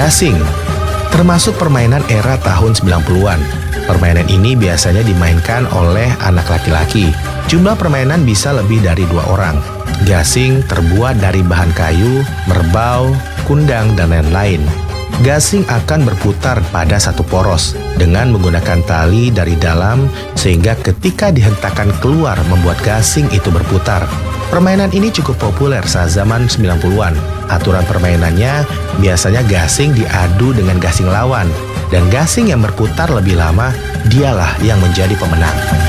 Gasing termasuk permainan era tahun 90-an. Permainan ini biasanya dimainkan oleh anak laki-laki. Jumlah permainan bisa lebih dari 2 orang. Gasing terbuat dari bahan kayu, merbau, kundang, dan lain-lain. Gasing akan berputar pada satu poros dengan menggunakan tali dari dalam sehingga ketika dihentakkan keluar membuat gasing itu berputar. Permainan ini cukup populer saat zaman 90-an. Aturan permainannya biasanya gasing diadu dengan gasing lawan dan gasing yang berputar lebih lama dialah yang menjadi pemenang.